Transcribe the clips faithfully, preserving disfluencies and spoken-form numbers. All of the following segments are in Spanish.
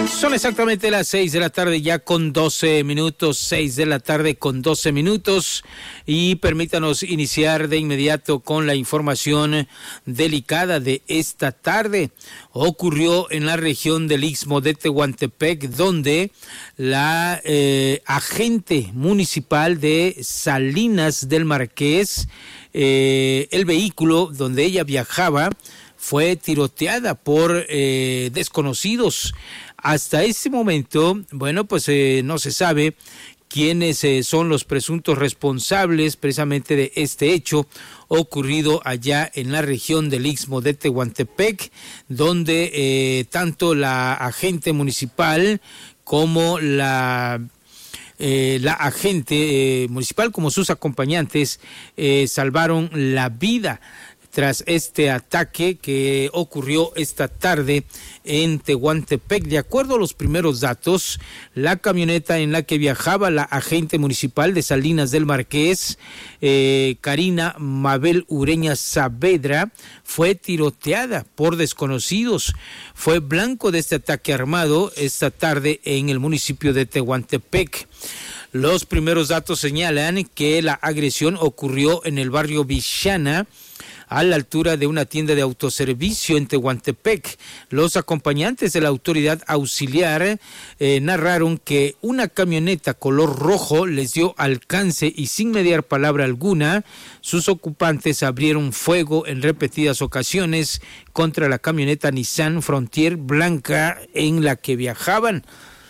Son exactamente las seis de la tarde ya con doce minutos, seis de la tarde con doce minutos, y permítanos iniciar de inmediato con la información delicada de esta tarde. Ocurrió en la región del Istmo de Tehuantepec, donde la eh, agente municipal de Salinas del Marqués, eh, el vehículo donde ella viajaba, fue tiroteada por eh, desconocidos. Hasta este momento, bueno, pues eh, no se sabe quiénes eh, son los presuntos responsables precisamente de este hecho ocurrido allá en la región del Istmo de Tehuantepec, donde eh, tanto la agente municipal como la... Eh, la agente eh, municipal como sus acompañantes eh, salvaron la vida tras este ataque que ocurrió esta tarde en Tehuantepec. De acuerdo a los primeros datos, la camioneta en la que viajaba la agente municipal de Salinas del Marqués, eh, Karina Mabel Ureña Saavedra, fue tiroteada por desconocidos. Fue blanco de este ataque armado esta tarde en el municipio de Tehuantepec. Los primeros datos señalan que la agresión ocurrió en el barrio Vixana, a la altura de una tienda de autoservicio en Tehuantepec. Los acompañantes de la autoridad auxiliar eh, narraron que una camioneta color rojo les dio alcance y sin mediar palabra alguna, sus ocupantes abrieron fuego en repetidas ocasiones contra la camioneta Nissan Frontier blanca en la que viajaban.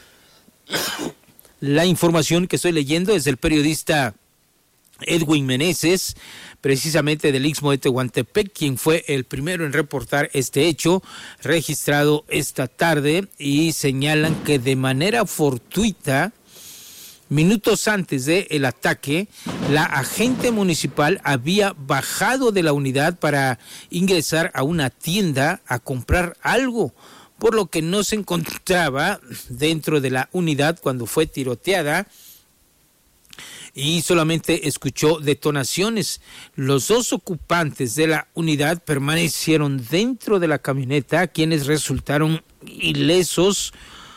La información que estoy leyendo es del periodista Edwin Meneses, precisamente del Istmo de Tehuantepec, quien fue el primero en reportar este hecho registrado esta tarde, y señalan que de manera fortuita, minutos antes del ataque, la agente municipal había bajado de la unidad para ingresar a una tienda a comprar algo, por lo que no se encontraba dentro de la unidad cuando fue tiroteada, y solamente escuchó detonaciones. Los dos ocupantes de la unidad permanecieron dentro de la camioneta, quienes resultaron ilesos.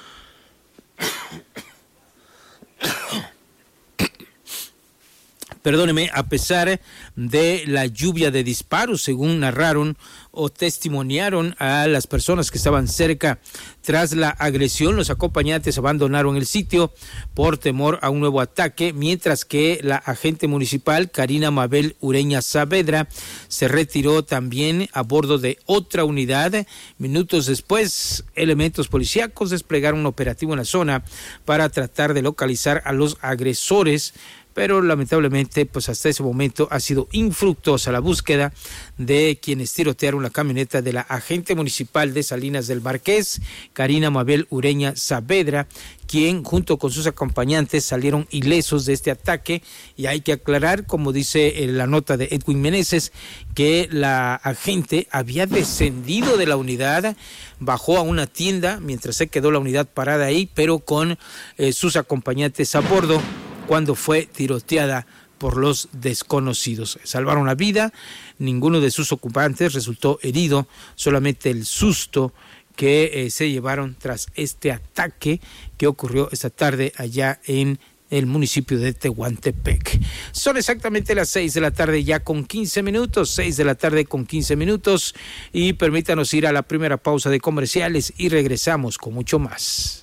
Perdóneme, a pesar de la lluvia de disparos, según narraron o testimoniaron a las personas que estaban cerca. Tras la agresión, los acompañantes abandonaron el sitio por temor a un nuevo ataque, mientras que la agente municipal, Karina Mabel Ureña Saavedra, se retiró también a bordo de otra unidad. Minutos después, elementos policíacos desplegaron un operativo en la zona para tratar de localizar a los agresores, pero lamentablemente pues hasta ese momento ha sido infructuosa la búsqueda de quienes tirotearon la camioneta de la agente municipal de Salinas del Marqués, Karina Mabel Ureña Saavedra, quien junto con sus acompañantes salieron ilesos de este ataque. Y hay que aclarar, como dice la nota de Edwin Meneses, que la agente había descendido de la unidad, bajó a una tienda mientras se quedó la unidad parada ahí, pero con eh, sus acompañantes a bordo, cuando fue tiroteada por los desconocidos. Salvaron la vida, ninguno de sus ocupantes resultó herido, solamente el susto que eh, se llevaron tras este ataque que ocurrió esta tarde allá en el municipio de Tehuantepec. Son exactamente las seis de la tarde ya con quince minutos, seis de la tarde con quince minutos, y permítanos ir a la primera pausa de comerciales y regresamos con mucho más.